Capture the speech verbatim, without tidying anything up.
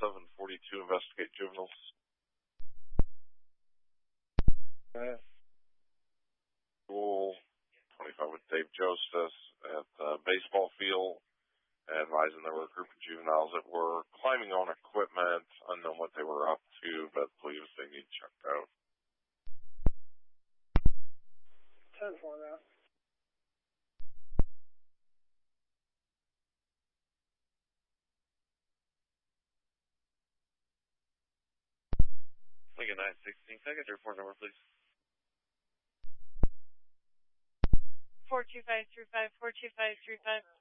seven forty-two, investigate juveniles. Okay. School twenty-five with Dave Jostas at the baseball field, advising there were a group of juveniles that were climbing on equipment, unknown what they were up to, but believes they need checked out. ten four now. Lincoln nine sixteen, can I get your report number, please? four two five three five, four two five three five.